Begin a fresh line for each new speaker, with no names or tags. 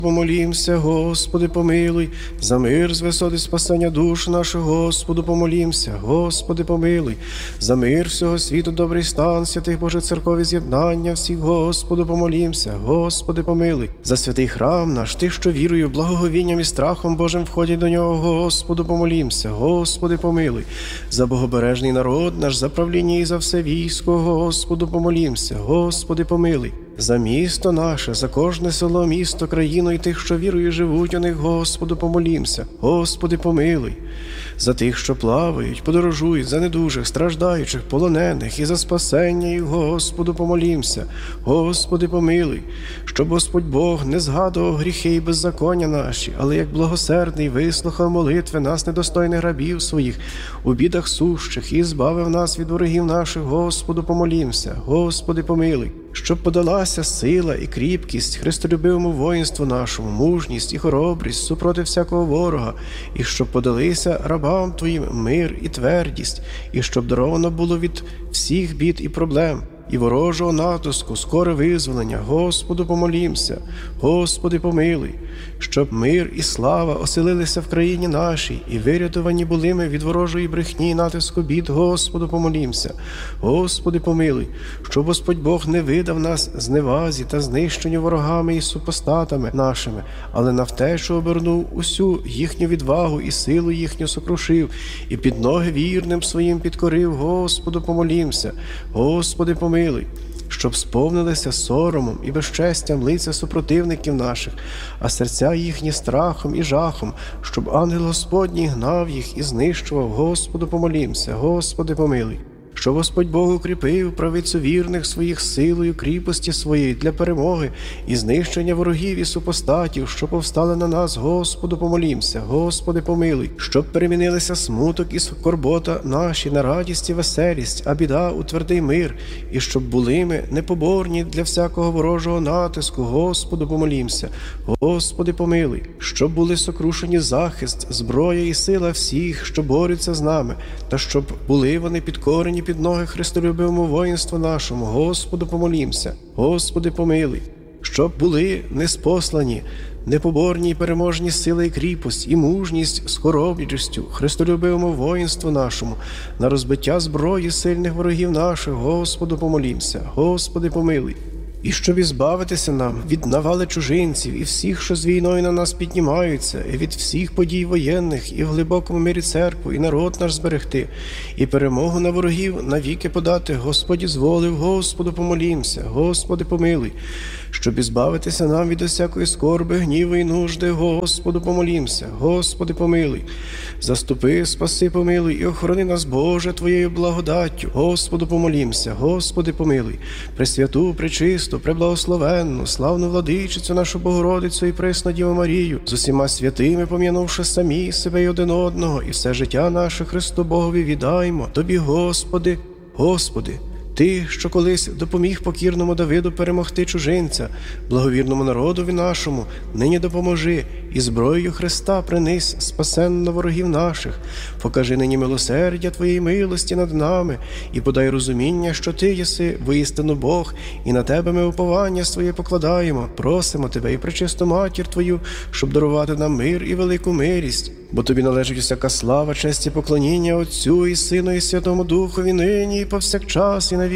Помолімся, Господи, помилуй, за мир з висоти спасення душ наших, Господу, помолімся, Господи, помилуй, за мир всього світу, добрий стан святих Божих церков і з'єднання всіх, Господу, помолімся, Господи, помилуй, за святий храм наш, тих, що вірою, благоговінням і страхом Божим входять до нього, Господу, помолімся, Господи, помилуй, за богобережний народ наш, за правління і за все військо, Господу, помолімся, Господи, помилуй. За місто наше, за кожне село, місто, країну і тих, що вірою живуть у них, Господу, помолімся. Господи, помилуй. За тих, що плавають, подорожують, за недужих, страждаючих, полонених і за спасення їх, Господу, помолімся. Господи, помилуй. Щоб Господь Бог не згадував гріхи і беззаконня наші, але як благосердний вислухав молитви нас, недостойних рабів своїх, у бідах сущих, і збавив нас від ворогів наших, Господу, помолімся. Господи, помилуй. Щоб подалася сила і кріпкість христолюбивому воїнству нашому, мужність і хоробрість супроти всякого ворога, і щоб подалися рабам Твоїм мир і твердість, і щоб даровано було від всіх бід і проблем, і ворожого натиску, скоре визволення, Господу, помолімся, Господи, помилуй, щоб мир і слава оселилися в країні нашій, і вирятовані були ми від ворожої брехні і натиску бід, Господу, помолімся, Господи, помилуй, щоб Господь Бог не видав нас зневазі та знищенню ворогами і супостатами нашими, але на втечу обернув усю їхню відвагу і силу їхню сокрушив, і під ноги вірним своїм підкорив, Господу, помолімся, Господи, помилуй, щоб сповнилися соромом і безчестям лиця супротивників наших, а серця їхні страхом і жахом, щоб ангел Господній гнав їх і знищував, Господу, помолімся, Господи, помилуй. Щоб Господь Бог укріпив правицю вірних своїх силою кріпості своєї для перемоги і знищення ворогів і супостатів, що повстали на нас, Господу, помолімся, Господи, помилуй, щоб перемінилися смуток і скорбота наші на радість і веселість, а біда у твердий мир, і щоб були ми непоборні для всякого ворожого натиску, Господу, помолімся, Господи, помилуй, щоб були сокрушені захист, зброя і сила всіх, що борються з нами, та щоб були вони підкорені під ноги христолюбивому воїнству нашому, Господу, помолімся, Господи, помилуй, щоб були неспослані, непоборні і переможні сили і кріпость, і мужність з хоробрістю христолюбивому воїнству нашому, на розбиття зброї сильних ворогів наших, Господу, помолімся, Господи, помилуй. І щоб ізбавитися нам від навали чужинців і всіх, що з війною на нас піднімаються, і від всіх подій воєнних, і в глибокому мирі церкву, і народ наш зберегти, і перемогу на ворогів навіки подати, Господь зволив, Господу, помолімся, Господи, помилуй. Щоб ізбавитися нам від усякої скорби, гніву і нужди, Господу, помолімся, Господи, помилуй. Заступи, спаси, помилуй, і охорони нас, Боже, Твоєю благодаттю, Господу, помолімся, Господи, помилуй. Пресвяту, пречисту, преблагословенну, славну владичицю нашу Богородицю і пресну Діву Марію, з усіма святими, пом'янувши самі себе й один одного, і все життя наше Христу Богові віддаймо. Тобі, Господи, Господи, Ти, що колись допоміг покірному Давиду перемогти чужинця, благовірному народові нашому, нині допоможи і зброєю Христа принись спасенно ворогів наших. Покажи нині милосердя Твоєї милості над нами і подай розуміння, що Ти єси воістину Бог, і на Тебе ми уповання своє покладаємо. Просимо Тебе і пречисту Матір Твою, щоб дарувати нам мир і велику мирість. Бо Тобі належить усяка слава, честь і поклоніння Отцю і Сину і Святому Духові нині і повсякчас і на